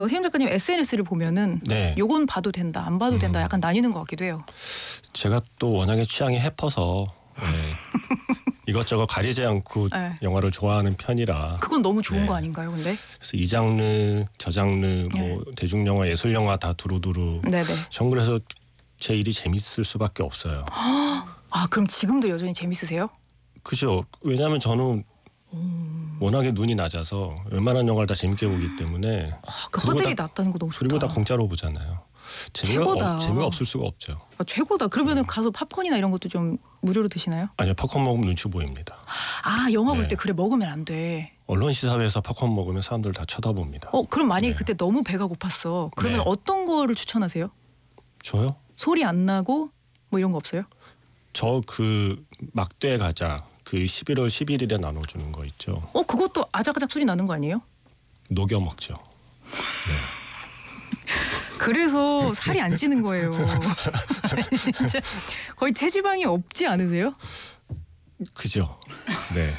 세임 작가님 SNS를 보면은 네. 요건 봐도 된다, 안 봐도 된다 약간 나뉘는 것 같기도 해요. 제가 또 워낙에 취향이 해퍼서 이것저것 가리지 않고 네. 영화를 좋아하는 편이라. 그건 너무 좋은 네. 거 아닌가요, 근데? 그래서 이 장르, 저 장르, 네. 뭐 대중영화, 예술영화 다 두루두루. 네네. 전 그래서 제 일이 재밌을 수밖에 없어요. 아, 그럼 지금도 여전히 재밌으세요? 그죠. 왜냐하면 저는 워낙에 눈이 낮아서 웬만한 영화를 다 재밌게 보기 때문에. 그 그리고 허들이 다- 낮다는 거 너무 좋다. 그리고 다 공짜로 보잖아요. 최고다. 재미가 없을 수가 없죠. 아, 최고다. 그러면은 가서 팝콘이나 이런 것도 좀 무료로 드시나요? 아니요, 팝콘 먹으면 눈치 보입니다. 아, 영화 볼 네. 때 그래 먹으면 안 돼. 언론 시사회에서 팝콘 먹으면 사람들 다 쳐다봅니다. 그럼 만약에 네. 그때 너무 배가 고팠어. 그러면 네. 어떤 거를 추천하세요? 저요? 소리 안 나고 뭐 이런 거 없어요? 저 그 막대 과자 그 11월 11일에 나눠주는 거 있죠. 그것도 아작아작 소리 나는 거 아니에요? 녹여 먹죠. 그래서 살이 안 찌는 거예요. 진짜 거의 체지방이 없지 않으세요? 그죠. 네.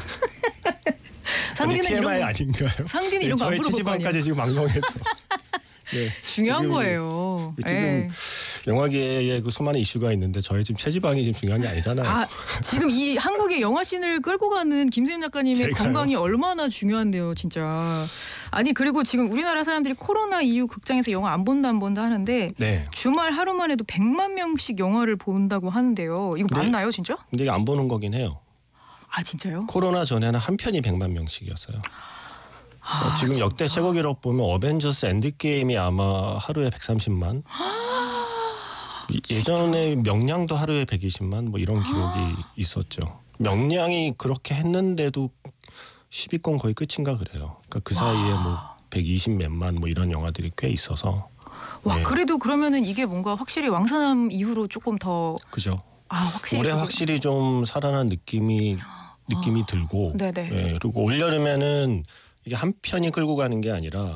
상디는 TMI 이런 거, 아닌가요? 상디는 이런 거 안 저의 물어볼 거 아니에요? 체지방까지 지금 방송해서. 네. 중요한 지금- 거예요. 지금 예. 영화계에 그 수많은 이슈가 있는데 저의 지금 체지방이 지금 중요한 게 아니잖아요. 아, 지금 이 한국의 영화씬을 끌고 가는 김세윤 작가님의 제가요? 건강이 얼마나 중요한데요, 진짜. 아니, 그리고 지금 우리나라 사람들이 코로나 이후 극장에서 영화 안 본다 하는데 네. 주말 하루만 해도 100만 명씩 영화를 본다고 하는데요. 이거 네. 맞나요, 진짜? 근데 이게 안 보는 거긴 해요. 아, 진짜요? 코로나 전에는 한 편이 100만 명씩이었어요. 지금 역대 진짜? 최고 기록 보면 어벤져스 엔드게임이 아마 하루에 130만. 예전에 명량도 하루에 120만 뭐 이런 기록이 있었죠. 명량이 그렇게 했는데도 10위권 거의 끝인가 그래요. 그러니까 그 사이에 뭐 120 몇만 뭐 이런 영화들이 꽤 있어서. 와, 네. 그래도 그러면은 이게 뭔가 확실히 왕산암 이후로 조금 더 그죠. 확실히 올해 그거- 확실히 좀 살아난 느낌이 들고. 네네. 예, 그리고 올여름에는 이게 한 편이 끌고 가는 게 아니라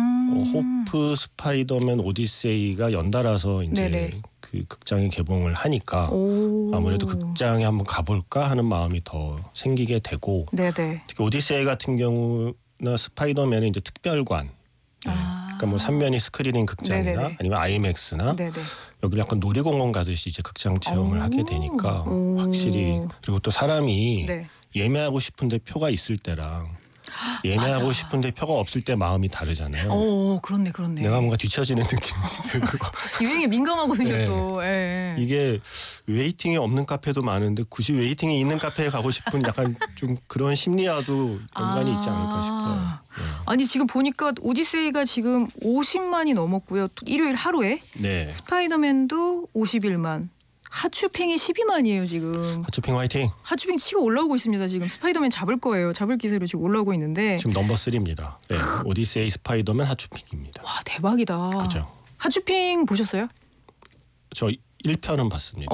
호프, 스파이더맨, 오디세이가 연달아서 이제 네네. 그 극장에 개봉을 하니까 오. 아무래도 극장에 한번 가볼까 하는 마음이 더 생기게 되고, 네네. 특히 오디세이 같은 경우나 스파이더맨은 이제 특별관, 그러니까 뭐 3면이 스크리닝 극장이나 네네네. 아니면 아이맥스나 네네. 여기 약간 놀이공원 가듯이 이제 극장 체험을 하게 되니까 오. 확실히. 그리고 또 사람이 네. 예매하고 싶은데 표가 있을 때랑 예매하고 맞아. 싶은데 표가 없을 때 마음이 다르잖아요. 그렇네. 내가 뭔가 뒤처지는 느낌이 들고. 유행에 민감하거든요, 네. 또. 예. 이게 웨이팅이 없는 카페도 많은데 굳이 웨이팅이 있는 카페에 가고 싶은 약간 좀 그런 심리와도 연관이 있지 않을까 싶어요. 아니, 지금 보니까 오디세이가 지금 50만이 넘었고요. 일요일 하루에. 네. 스파이더맨도 51만. 핫쇼핑이 12만이에요, 지금. 하츄핑 화이팅. 핫쇼핑 치고 올라오고 있습니다, 지금. 스파이더맨 잡을 거예요. 잡을 기세로 지금 올라오고 있는데. 지금 넘버 3입니다. 네. 오디세이, 스파이더맨, 하츄핑입니다. 와, 대박이다. 그죠. 핫쇼핑 보셨어요? 저 1편은 봤습니다.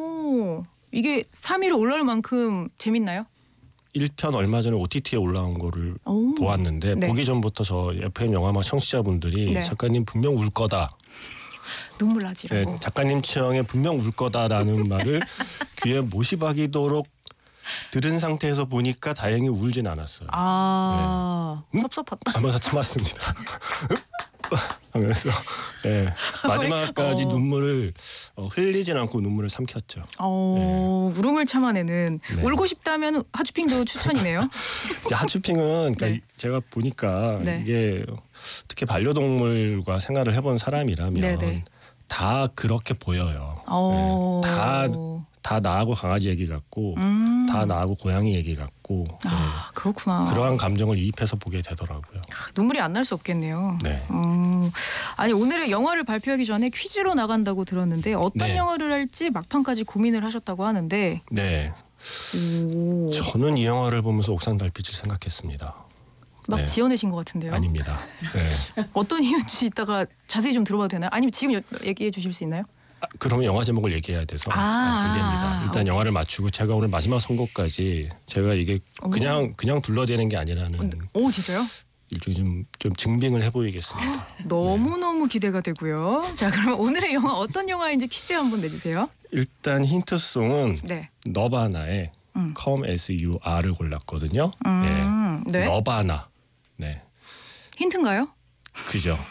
이게 3위로 올라올 만큼 재밌나요? 1편 얼마 전에 OTT에 올라온 거를 오. 보았는데 네. 보기 전부터 저 FM 영화막 청취자분들이 네. 작가님 분명 울 거다. 눈물 네, 나지라고. 작가님 취향에 분명 울 거다라는 말을 귀에 못이 박이도록 들은 상태에서 보니까 다행히 울진 않았어요. 섭섭하다. 하면서 참았습니다. 하면서 마지막까지 눈물을 흘리진 않고 눈물을 삼켰죠. 울음을 참아내는. 네. 울고 싶다면 핫쇼핑도 추천이네요. 이제 핫쇼핑은 그러니까 네. 제가 보니까 네. 이게 특히 반려동물과 생활을 해본 사람이라면 네네. 다 그렇게 보여요. 어. 다 나하고 강아지 얘기 같고 다 나하고 고양이 얘기 같고 그렇구나. 그러한 감정을 이입해서 보게 되더라고요. 눈물이 안 날 수 없겠네요. 네. 아니, 오늘의 영화를 발표하기 전에 퀴즈로 나간다고 들었는데 어떤 네. 영화를 할지 막판까지 고민을 하셨다고 하는데. 네. 저는 이 영화를 보면서 옥상 달빛을 생각했습니다. 막 네. 지어내신 것 같은데요. 아닙니다. 네. 어떤 이유인지 이따가 자세히 좀 들어봐도 되나요? 아니면 지금 얘기해 주실 수 있나요? 그러면 영화 제목을 얘기해야 돼서 안 됩니다. 일단 영화를 맞추고 제가 오늘 마지막 선곡까지 제가 이게 그냥 둘러대는 게 아니라는 진짜요? 일종의 좀 증빙을 해보이겠습니다. 너무너무 기대가 되고요. 자, 그러면 오늘의 영화 어떤 영화인지 퀴즈 한번 내주세요. 일단 힌트송은 네. 너바나의 Come As You Are를 골랐거든요. 네. 너바나. 네. 힌트인가요? 그죠.